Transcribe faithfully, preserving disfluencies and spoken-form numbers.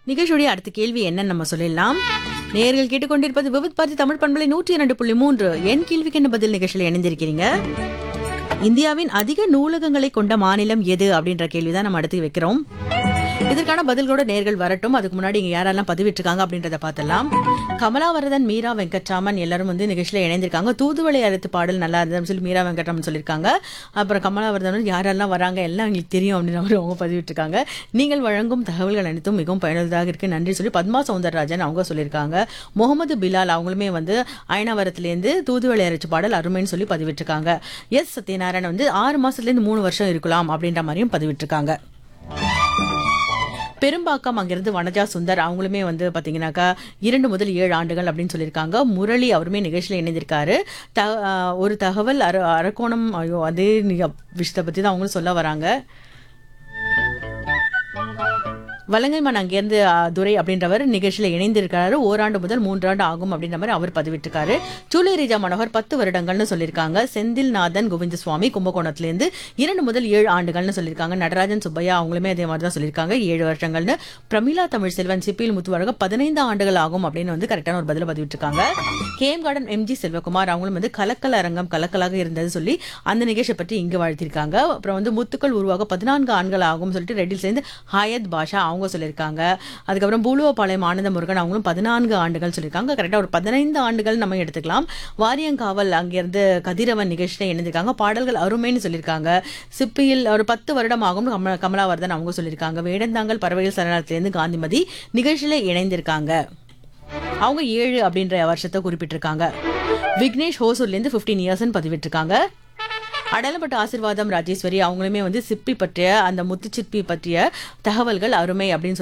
நிகழ்ச்சியுடைய அடுத்த கேள்வி என்னன்னு நம்ம சொல்லிடலாம். நேயர்கள் கேட்டுக்கொண்டிருப்பது விவித் பாரதி தமிழ் பண்பலை நூற்றி இரண்டு புள்ளி மூன்று. என் கேள்விக்கு என்ன பதில் நிகழ்ச்சியில் இணைந்திருக்கிறீங்க. இந்தியாவின் அதிக நூலகங்களை கொண்ட மாநிலம் எது அப்படின்ற கேள்விதான் நம்ம அடுத்து வைக்கிறோம். இதற்கான பதில்களோட நேர்கள் வரட்டும். அதுக்கு முன்னாடி இங்க யாரெல்லாம் பதிவிட்டிருக்காங்க அப்படின்றத பார்த்தலாம். கமலாவரதன், மீரா வெங்கட்ராமன் எல்லாரும் வந்து நிகழ்ச்சியில இணைந்திருக்காங்க. தூதுவளை அறுத்து பாடல் நல்லா இருந்ததுன்னு சொல்லி மீரா வெங்கட்ராமன் சொல்லியிருக்காங்க. அப்புறம் கமலாவரதன் யாரெல்லாம் வராங்க எல்லாம் எங்களுக்கு தெரியும் அப்படின்னு மாதிரி அவங்க பதிவிட்டிருக்காங்க. நீங்கள் வழங்கும் தகவல்கள் அனைத்தும் மிகவும் பயனுள்ளதாக இருக்கு, நன்றி சொல்லி பத்மா சௌந்தரராஜன் அவங்க சொல்லியிருக்காங்க. முகமது பிலால் அவங்களுமே வந்து அயனாவரத்திலேருந்து தூதுவளை அரைச்சு பாடல் அருமைன்னு சொல்லி பதிவிட்டிருக்காங்க. எஸ் சத்யநாராயணன் வந்து ஆறு மாசத்துல இருந்து மூணு வருஷம் இருக்கலாம் அப்படின்ற மாதிரியும் பதிவிட்டிருக்காங்க. பெரும்பாக்கம் அங்கிருந்து வனஜா சுந்தர் அவங்களுமே வந்து பாத்தீங்கன்னாக்கா இரண்டு முதல் ஏழு ஆண்டுகள் அப்படின்னு சொல்லியிருக்காங்க. முரளி அவருமே நிகழ்ச்சியில் இணைந்திருக்காரு. த ஒரு தகவல் அர அரக்கோணம் ஐயோ அதே விஷயத்தை பத்தி தான் அவங்களும் சொல்ல வராங்க. வலங்கைமான் அங்கிருந்து துரை அப்படின்றவர் நிகழ்ச்சியில இணைந்திருக்காரு. ஓராண்டு முதல் மூன்றாண்டு ஆகும் அப்படின்ற மாதிரி அவர் பதிவிட்டிருக்காரு. சூலை ரீஜா மனோகர் பத்து வருடங்கள்னு சொல்லியிருக்காங்க. செந்தில்நாதன் கோவிந்தசுவாமி கும்பகோணத்திலிருந்து இரண்டு முதல் ஏழு ஆண்டுகள்னு சொல்லியிருக்காங்க. நடராஜன் சுப்பையா அவங்களுமே அதே மாதிரி தான் சொல்லியிருக்காங்க, ஏழு வருஷங்கள்னு. பிரமிளா தமிழ் செல்வன் சிப்பியில் முத்துவழக பதினைந்து ஆண்டுகள் ஆகும் அப்படின்னு வந்து கரெக்டான ஒரு பதில பதிவிட்டிருக்காங்க. கேம் கார்டன் எம்ஜி செல்வகுமார் அவங்களும் வந்து கலக்கல் அரங்கம் கலக்கலாக இருந்தது சொல்லி அந்த நிகழ்ச்சியை பற்றி இங்கு வாழ்த்திருக்காங்க. அப்புறம் வந்து முத்துக்கள் உருவாக பதினான்கு ஆண்கள் ஆகும் சொல்லிட்டு ரெட்டில் சேர்ந்து ஹாயத் பாஷா அவங்க சொல்லியிருக்காங்க. அதுக்கப்புறம் பூலுவபாளையம் ஆனந்த முருகன் அவங்களும் பதினான்கு ஆண்டுகள் சொல்லியிருக்காங்க. கரெக்டா ஒரு பதினைந்து ஆண்டுகள் நம்ம எடுத்துக்கலாம். வாரியங்காவல் அங்கிருந்து கதிரவன் நிகழ்ச்சியில இணைந்திருக்காங்க. பாடல்கள் அருமைன்னு சொல்லியிருக்காங்க. சிப்பியில் ஒரு பத்து வருடம் ஆகும் கம கமலாவர்தன் அவங்க சொல்லியிருக்காங்க. வேடந்தாங்கல் பறவைகள் சரணாலயத்திலிருந்து காந்திமதி நிகழ்ச்சியில இணைந்திருக்காங்க. அவங்க ஏழு அப்படின்ற வருஷத்தை குறிப்பிட்டிருக்காங்க. விக்னேஷ் ஹோசூர்ல இருந்து பிப்டீன் இயர்ஸ் பதிவிட்டிருக்காங்க. அடலப்பட்ட ஆசீர்வாதம் ராஜேஸ்வரி அவங்களுமே வந்து சிப்பி பற்றிய அந்த முத்துச்சிப்பி பற்றிய தகவல்கள் அருமை அப்படின்னு சொல்லி